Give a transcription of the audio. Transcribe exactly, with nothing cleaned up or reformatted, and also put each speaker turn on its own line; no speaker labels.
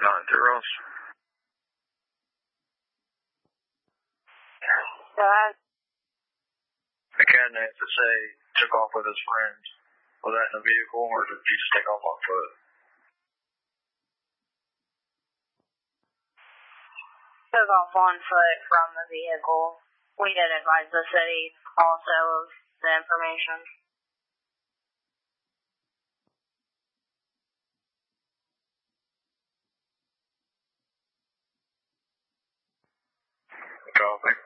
nine zeros.
Go ahead.
The cat names that say took off with his friends. Was that in a vehicle, or did he just take off on foot?
Took off on foot from the vehicle. We did advise the city also of the information.
Copy.